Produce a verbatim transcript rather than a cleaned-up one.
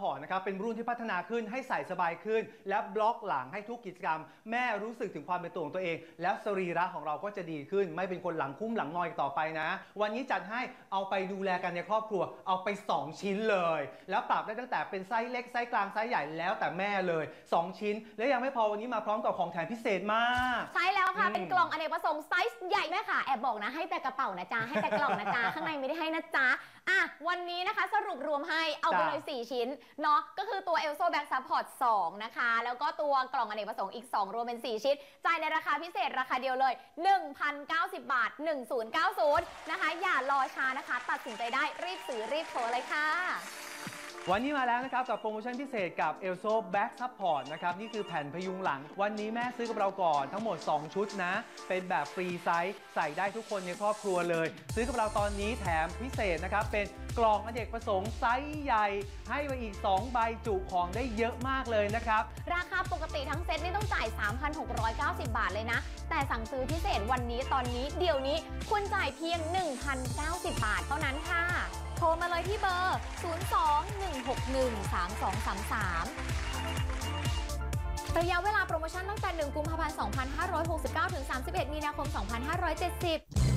Support นะครับเป็นรุ่นที่พัฒนาขึ้นให้ใส่สบายขึ้นและบล็อกหลังให้ทุกกิจกรรมแม่รู้สึกถึงความเป็นตัวของตัวเองแล้วสรีระของเราก็จะดีขึ้นไม่เป็นคนหลังคุ้มหลังงอยต่อไปนะวันนี้จัดให้เอาไปดูแลกันในครอบครัวเอาไปสองชิ้นเลยแล้วปรับได้ตั้งแต่เป็นไซส์เล็กไซส์กลางไซส์ใหญ่แล้วแต่แม่เลยสองชิ้นและยังไม่พอวันนี้มาพร้อมกับของแถมพิเศษมากใช่แล้วค่ะเป็นกล่องอเนกประสงค์ไซส์ใหญ่แม่ค่ะแอบบอกนะให้แต่กระเป๋านะจ๊ะให้แต่กล่องนะจ๊ะข้างในไม่ได้ให้นะจ๊ะอ่ะวันนี้นะคะสรุปรวมให้เอาไปเลยสี่ชิ้นเนาะก็คือตัว Elso Back Support สองนะคะแล้วก็ตัวกล่องอเนกประสงค์อีกสองรวมเป็นสี่ชิ้นจ่ายในราคาพิเศษราคาเดียวเลย หนึ่งพันเก้าสิบ บาทหนึ่งพันเก้าสิบนะคะอย่ารอช้านะคะตัดสินใจได้รีบซื้อรีบโทรเลยค่ะวันนี้มาแล้วนะครับกับโปรโมชั่นพิเศษกับ Elso Back Support นะครับนี่คือแผ่นพยุงหลังวันนี้แม่ซื้อกับเราก่อนทั้งหมดสองชุดนะเป็นแบบฟรีไซส์ใส่ได้ทุกคนในครอบครัวเลยซื้อกับเราตอนนี้แถมพิเศษนะครับเป็นกล่องอเนกประสงค์ไซส์ใหญ่ให้ไปอีกสองใบจุของได้เยอะมากเลยนะครับราคาปกติทั้งเซ็ตนี่ต้องจ่าย สามพันหกร้อยเก้าสิบ บาทเลยนะแต่สั่งซื้อพิเศษวันนี้ตอนนี้เดี๋ยวนี้คุณจ่ายเพียง หนึ่งพันเก้าสิบ บาทเท่านั้นค่ะโทรมาเลยที่เบอร์ ศูนย์ สอง หนึ่ง หก หนึ่ง สาม สอง สาม สาม ระยะเวลาโปรโมชั่นตั้งแต่หนึ่งกุมภาพันธ์สองพันห้าร้อยหกสิบเก้าถึงสามสิบเอ็ดมีนาคมสองพันห้าร้อยเจ็ดสิบ